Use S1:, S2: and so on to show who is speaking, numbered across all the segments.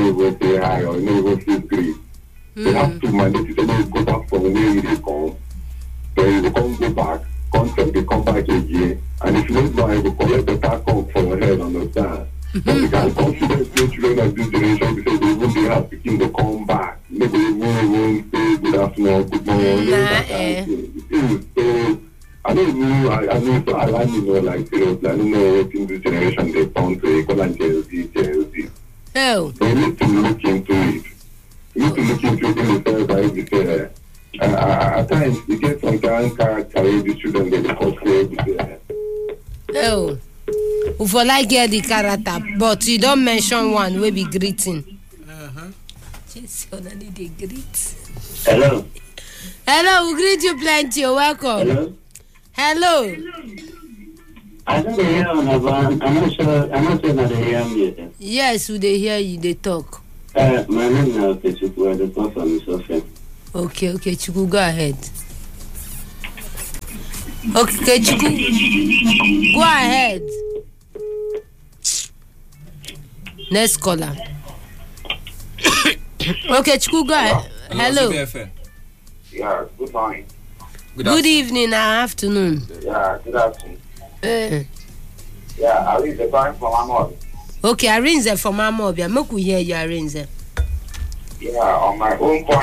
S1: even say hi or no even feel great. They have to manage to go back from where they come. Then you come go back, contact they come back again. And if you don't know, you will collect the tax come from your head, understand? But we can consider the children of this generation because they won't be happy to come back. Maybe they won't say good afternoon, good morning. So I don't know, I know, so I know, like, seriously, I don't know what in this generation they found to equal and Gen.
S2: Oh.
S1: So we need to look into it. We need to look into it in the sense that because at times you get some character in the children they cause
S2: Oh. For like get the character, but you don't mention one will be greeting. Just only the greet.
S1: Hello.
S2: Hello, we greet you plenty. You're welcome. Hello.
S3: I don't hear on I'm not sure that they hear me yet.
S2: Yes, we they hear you, they talk.
S3: My name is Okechukwu, the call from Isofia.
S2: Okay, Chukwu, go ahead. Okay, Chukwu, go ahead. Next caller. Okay, Chukwu, go ahead. Hello.
S1: Yeah, good morning.
S2: Good evening and afternoon.
S1: Yeah, good afternoon. Yeah, I read the time from Amor.
S2: Okay, arrange it from Amobia. Make we hear you arrange it.
S1: Yeah, on my own point,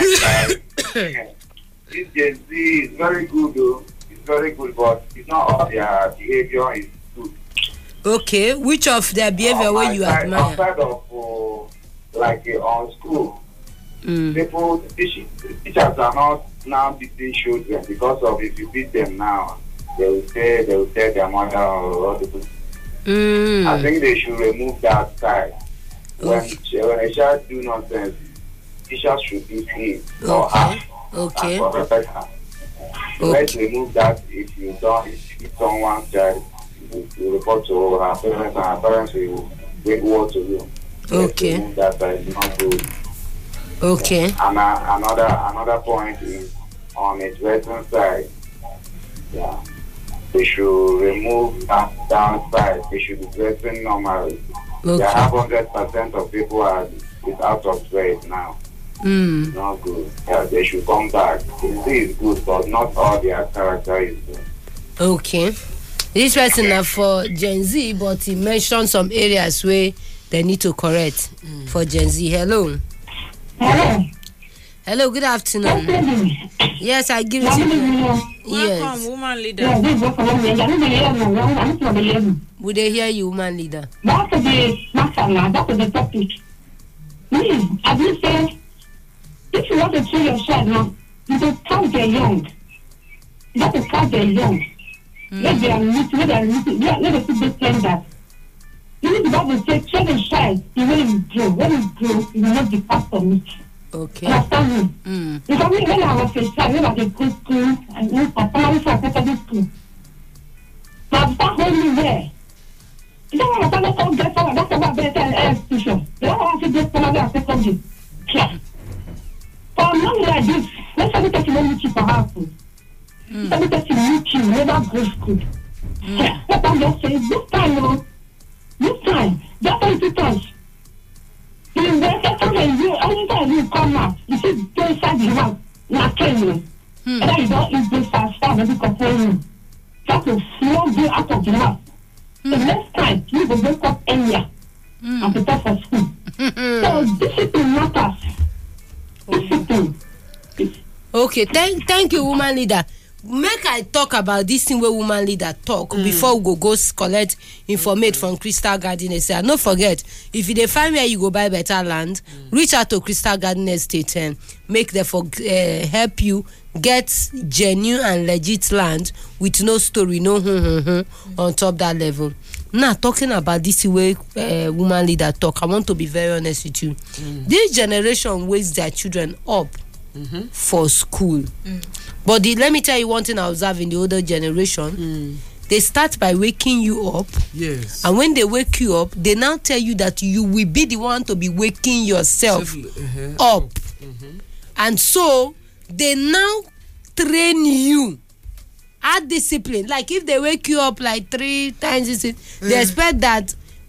S1: this Gen Z is very good, though. It's very good, but it's not all their behavior is good.
S2: Okay, which of their behavior where you admire?
S1: Outside of, on school, people, teachers are not now beating children because of if you beat them now, they will tell their mother or other people. I think they should remove that side. When a child do nonsense, teachers should beat him or her.
S2: Okay.
S1: And correct her. So let's remove that. If you don't, if someone's child, you report to her parents, and her parents will bring word to you.
S2: Okay.
S1: Remove that side is not good.
S2: Okay.
S1: And another point is on the dressing side. Yeah. They should remove that downside. They should be dressing normally.
S2: Okay.
S1: They have 100% of people is out of trade now. Not good. Yeah, they should come back. This is good, but not all their character is good.
S2: Okay. This person is for Gen Z, but he mentioned some areas where they need to correct for Gen Z. Hello. Hello, good afternoon. Yes, I give it to you.
S4: Welcome,
S2: Yes.
S4: woman leader.
S2: Would they hear you, woman leader?
S5: That's the topic. Please, as you say, if you want to train your child now, you can count their young. You have to count their young. Let them put the standard. You need to say, train a child, you will grow. When you grow, you will not depart from it.
S2: Okay.
S5: Understand me? Because when I was a child, when I was in good school, and when I primary school, secondary school, so I start holding there. You don't want to come get someone, that's about better institution. You don't want to get primary and secondary. Yeah. For a man like this, let's say that you don't meet you for house. Let's say that you meet you, never go school. Yeah. What I'm just saying, this time, just a little touch. Anytime you come out, you see, go inside the house, not training. And then you don't eat this fast, maybe complaining. That will flog you out of the house. So next time, you will wake up earlier and prepare for school. So discipline matters. Discipline.
S2: Okay, thank you, woman leader. Make I talk about this thing where woman leader talk before we go collect information from Crystal Garden Estate. And don't forget, if you find where you go buy better land, reach out to Crystal Garden Estate and make them help you get genuine and legit land with no story, no on top that level. Now talking about this way woman leader talk, I want to be very honest with you. This generation wakes their children up for school. But let me tell you one thing I observe in the older generation. They start by waking you up.
S6: Yes.
S2: And when they wake you up, they now tell you that you will be the one to be waking yourself up. And so they now train you at discipline. Like if they wake you up like 3 times, they expect that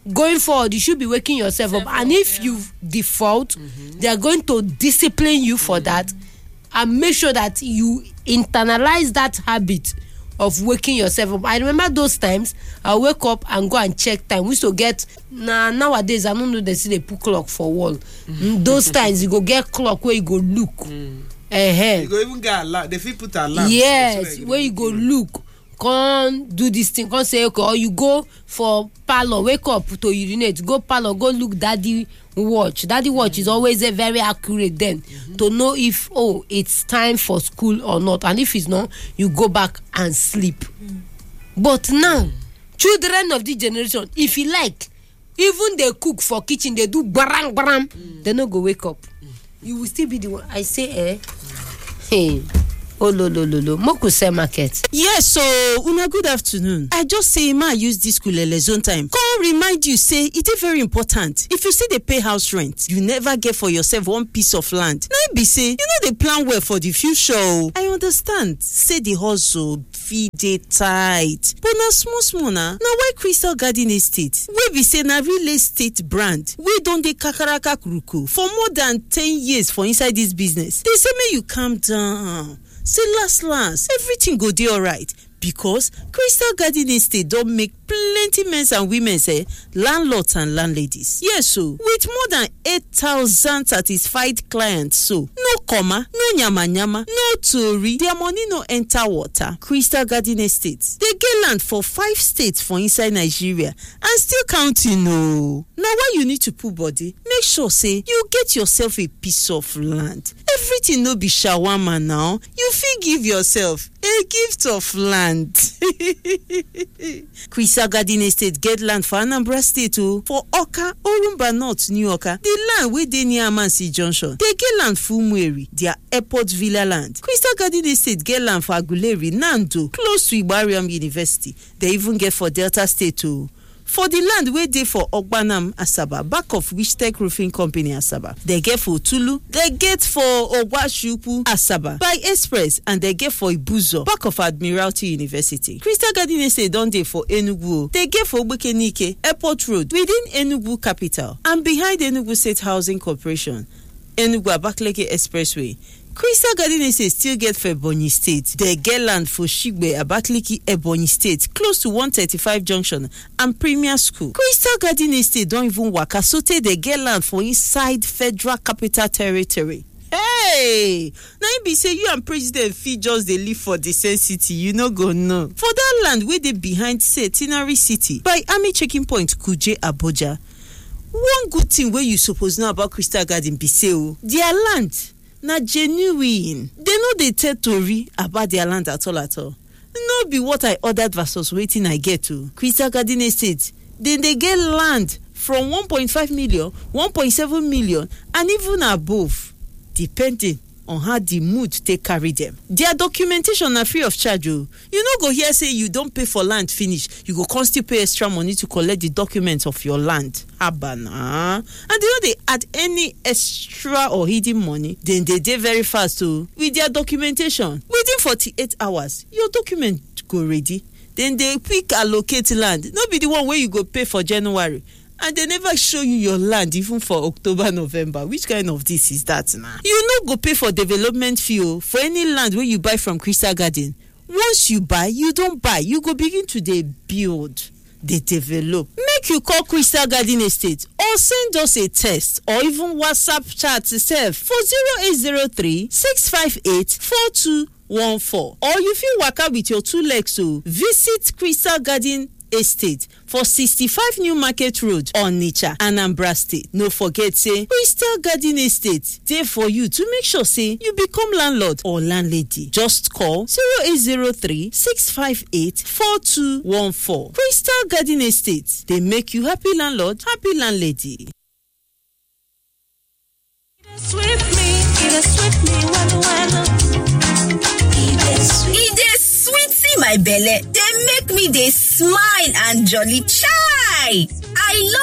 S2: going forward, you should be waking yourself up. And if you default, they are going to discipline you for that, and make sure that you internalize that habit of waking yourself up. I remember those times I wake up and go and check time. We used to get nowadays I don't know, they see they put clock for wall. Those times you go get clock where you go look. You
S4: go even get alarm. They fit put alarm.
S2: Yes, where you go look. Come do this thing. Come say okay, or you go for parlor. Wake up to urinate. Go parlor. Go look daddy watch. Daddy watch is always a very accurate then to know if it's time for school or not. And if it's not, you go back and sleep. But now, children of this generation, if you like, even they cook for kitchen, they do barang barang, they no go wake up. You will still be the one. I say, hey. Oh, lo. Mokuse market.
S6: Yes, so una good afternoon. I just say ma use this kulele zone time. Come remind you say it is very important. If you say they pay house rent, you never get for yourself one piece of land. Now be say you know they plan well for the future. I understand. Say the hustle feed it tight, but na small na. Now why Crystal Garden Estate? We be say na real estate brand. We don dey kakaraka kuruku for more than 10 years for inside this business. They say may you calm down. Say last, everything go dey alright because Crystal Garden Estate don make plenty men and women landlords and landladies. Yes, so with more than 8,000 satisfied clients, so no comma, no nyama, no tori, their money no enter water. Crystal Garden Estate, they get land for 5 states for inside Nigeria and still counting. No, now why you need to put body? Make sure say you get yourself a piece of land. Everything no be shawarma now. You fit give yourself a gift of land. Crystal Garden Estate get land for Anambra State for Oka, Orumba North, New Oka. The land wey dey near Amansi Junction. They get land for Umueri, their airport villa land. Crystal Garden Estate get land for Aguleri, Nando, close to Ibariam University. They even get for Delta State too. For the land wey dey for Ogbanam, Asaba, back of Wishtech Roofing Company, Asaba. They get for Tulu, they get for Ogwashupu, Asaba, by Express, and they get for Ibuzo, back of Admiralty University. Crystal Garden Estate don dey for Enugu. They get for Obekenike, Airport Road, within Enugu capital, and behind Enugu State Housing Corporation, Enugu Abakaliki Expressway. Crystal Garden Estate still get for Ebonyi State. They get land for Shigbe, Abakaliki, Ebonyi State, close to 135 Junction and Premier School. Crystal Garden Estate don't even waka, so they get land for inside Federal Capital Territory. Hey, now you be say you and President Fee just they live for the same city, you no go know. For that land where they behind say Tinari City by Army Checking Point Kuje Abuja. One good thing where you suppose know about Crystal Garden be say their land na genuine. They know they tell tori about their land at all. No be what I ordered versus waiting I get to. Crystal Garden Estate, then they get land from 1.5 million, 1.7 million, and even above, depending on how the mood take carry them. Their documentation are free of charge. You no go here say you don't pay for land finish. You go come still pay extra money to collect the documents of your land. Abana. And they know they add any extra or hidden money. Then they dey very fast too. With their documentation, within 48 hours, your document go ready. Then they quick allocate land. No be the one where you go pay for January. And they never show you your land even for October, November. Which kind of this is that now? You no go pay for development fee for any land where you buy from Crystal Garden. Once you buy, you don't buy. You go begin to dey build, dey develop. Make you call Crystal Garden Estate or send us a text or even WhatsApp chat itself for 0803 658 4214. Or you fit waka with your 2 legs to visit Crystal Garden Estate for 65 New Market Road, Onitsha, Anambra State. No forget say Crystal Garden Estate dey for you to make sure say you become landlord or landlady. Just call 0803 658 4214. Crystal Garden Estate, they make you happy landlord, happy landlady.
S7: See my belle, they make me they smile and jolly chai. I love